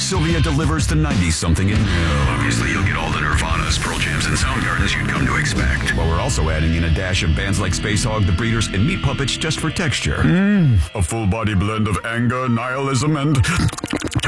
Sylvia delivers the 90-something in you. Obviously, you'll get all the Nirvanas, Pearl Jams, and Soundgarden you'd come to expect. But we're also adding in a dash of bands like Space Hog, The Breeders, and Meat Puppets just for texture. A full-body blend of anger, nihilism, and